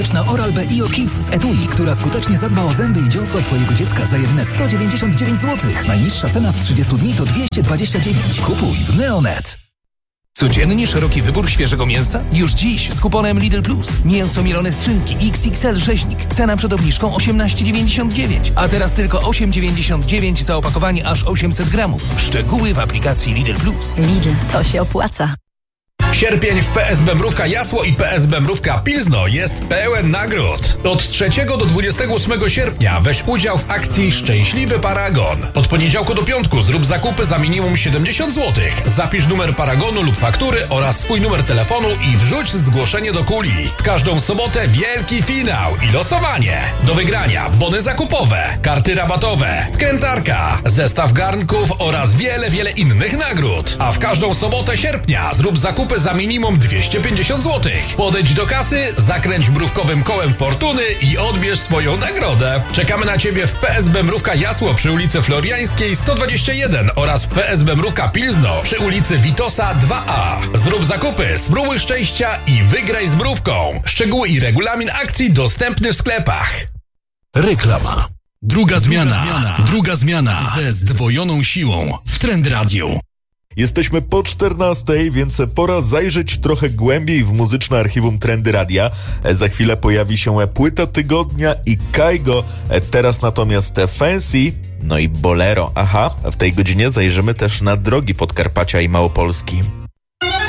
Na Oral-B IO Kids z etui, która skutecznie zadba o zęby i dziąsła Twojego dziecka za jedyne 199 zł. Najniższa cena z 30 dni to 229. Kupuj w Neonet. Codziennie szeroki wybór świeżego mięsa? Już dziś z kuponem Lidl Plus. Mięso mielone z szynki XXL rzeźnik. Cena przed obniżką 18,99. A teraz tylko 8,99 za opakowanie aż 800 gramów. Szczegóły w aplikacji Lidl Plus. Lidl, to się opłaca. Sierpień w PSB Mrówka Jasło i PSB Mrówka Pilzno jest pełen nagród. Od 3 do 28 sierpnia weź udział w akcji Szczęśliwy Paragon. Od poniedziałku do piątku zrób zakupy za minimum 70 zł. Zapisz numer paragonu lub faktury oraz swój numer telefonu i wrzuć zgłoszenie do kuli. W każdą sobotę wielki finał i losowanie. Do wygrania bony zakupowe, karty rabatowe, krętarka, zestaw garnków oraz wiele innych nagród. A w każdą sobotę sierpnia zrób zakupy za minimum 250 zł. Podejdź do kasy, zakręć mrówkowym kołem fortuny i odbierz swoją nagrodę. Czekamy na Ciebie w PSB Mrówka Jasło przy ulicy Floriańskiej 121 oraz w PSB Mrówka Pilzno przy ulicy Witosa 2A. Zrób zakupy, spróbuj szczęścia i wygraj z mrówką. Szczegóły i regulamin akcji dostępny w sklepach. Reklama. Druga zmiana ze zdwojoną siłą w Trend Radio. Jesteśmy po 14:00, więc pora zajrzeć trochę głębiej w muzyczne archiwum Trendy Radia. Za chwilę pojawi się płyta tygodnia i Kaigo, teraz natomiast Fancy, no i Bolero. Aha, w tej godzinie zajrzymy też na drogi Podkarpacia i Małopolski.